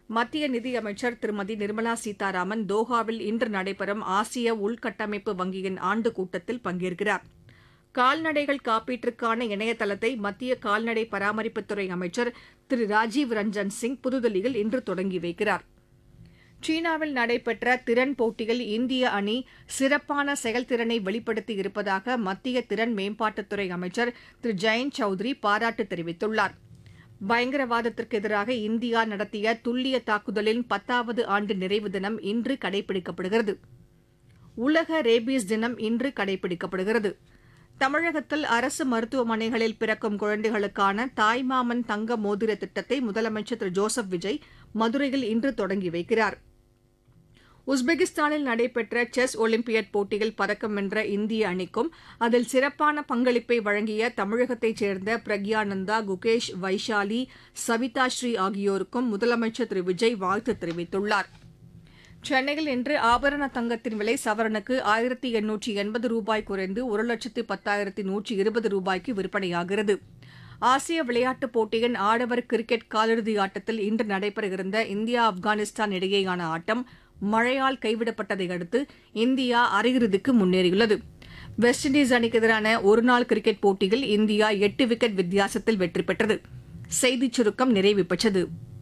மத்திய நிதியமைச்சர் திருமதி நிர்மலா சீதாராமன் தோஹாவில் இன்று நடைபெறும் ஆசிய உள்கட்டமைப்பு வங்கியின் ஆண்டு கூட்டத்தில் பங்கேற்கிறார். கால்நடைகள் காப்பீட்டிற்கான இணையதளத்தை மத்திய கால்நடை பராமரிப்புத்துறை அமைச்சர் திரு ராஜீவ் ரஞ்சன் சிங் புதுதில்லியில் இன்று தொடங்கி வைக்கிறார். சீனாவில் நடைபெற்ற திறன் போட்டியில் இந்திய அணி சிறப்பான செயல்திறனை வெளிப்படுத்தி இருப்பதாக மத்திய திறன் மேம்பாட்டுத்துறை அமைச்சர் திரு ஜெயந்த் சௌத்ரி பாராட்டு தெரிவித்துள்ளார். பயங்கரவாதத்திற்கு எதிராக இந்தியா நடத்திய துல்லிய தாக்குதலின் 10வது ஆண்டு நிறைவு தினம் இன்று கடைபிடிக்கப்படுகிறது. உலக ரேபீஸ் தினம் இன்று கடைபிடிக்கப்படுகிறது. தமிழகத்தில் அரசு மருத்துவமனைகளில் பிறக்கும் குழந்தைகளுக்கான தாய்மாமன் தங்க மோதிர திட்டத்தை முதலமைச்சர் திரு ஜோசப் விஜய் மதுரையில் இன்று தொடங்கி வைக்கிறார். உஸ்பெகிஸ்தானில் நடைபெற்ற செஸ் ஒலிம்பியட் போட்டியில் பதக்கம் வென்ற இந்திய அணிக்கும் அதில் சிறப்பான பங்களிப்பை வழங்கிய தமிழகத்தைச் சேர்ந்த பிரக்யானந்தா, குகேஷ், வைஷாலி, சவிதா ஸ்ரீ ஆகியோருக்கும் முதலமைச்சர் திரு விஜய் வாழ்த்து தெரிவித்துள்ளார். சென்னையில் இன்று ஆபரண தங்கத்தின் விலை சவரனுக்கு 1880 ரூபாய் குறைந்து 1,10,120 ரூபாய்க்கு விற்பனையாகிறது. ஆசிய விளையாட்டுப் போட்டியின் ஆடவர் கிரிக்கெட் காலிறுதி ஆட்டத்தில் இன்று நடைபெறவிருந்த இந்தியா ஆப்கானிஸ்தான் இடையேயான ஆட்டம் மழையால் கைவிடப்பட்டதை அடுத்து இந்தியா அரையிறுதிக்கு முன்னேறியுள்ளது. வெஸ்ட் இண்டீஸ் அணிக்கு எதிரான ஒருநாள் கிரிக்கெட் போட்டியில் இந்தியா 8 விக்கெட் வித்தியாசத்தில் வெற்றி பெற்றது. செய்திச் சுருக்கம் நிறைவு பெற்றது.